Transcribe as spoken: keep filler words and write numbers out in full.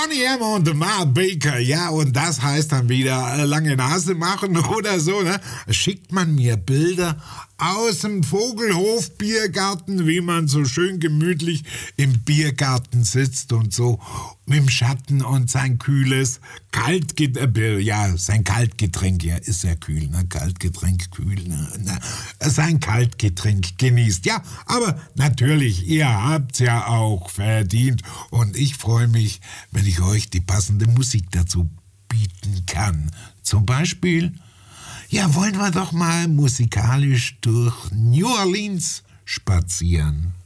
Bonnie M. und Mark Baker, ja, und das heißt dann wieder äh, lange Nase machen oder so, ne? Schickt man mir Bilder aus dem Vogelhof Biergarten, wie man so schön gemütlich im Biergarten sitzt und so mit dem Schatten und sein kühles Kaltgetränk, äh, ja, sein Kaltgetränk, ja, ist ja kühl, ne? Kaltgetränk, kühl, ne? ne? Sein Kaltgetränk genießt, ja, aber natürlich, ihr habt's ja auch verdient und ich freue mich, wenn ich euch die passende Musik dazu bieten kann. Zum Beispiel, ja, wollen wir doch mal musikalisch durch New Orleans spazieren.